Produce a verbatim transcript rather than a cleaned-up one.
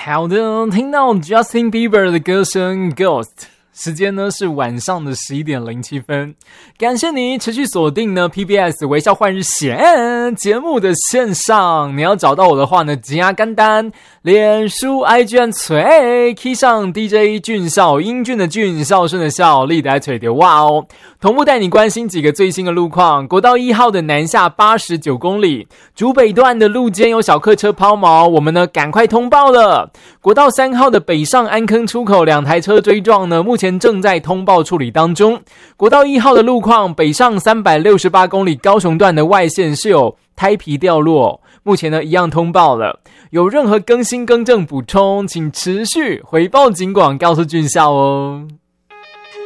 好的，听到 Justin Bieber 的歌声 Ghost， 时间呢是晚上的十一点零七分。感谢你持续锁定呢 P B S 微笑换日线节目的线上。你要找到我的话呢，加简单，脸书 I G 按锤 key 上 D J 俊孝，英俊的俊，孝顺的孝，立得锤的哇哦。同步带你关心几个最新的路况。国道一号的南下八十九公里，竹北段的路肩有小客车抛锚，我们呢赶快通报了。国道三号的北上安坑出口两台车追撞呢，目前正在通报处理当中。国道一号的路况，北上三百六十八公里高雄段的外线是有胎皮掉落，目前呢一样通报了。有任何更新更正补充，请持续回报警广告诉俊孝哦。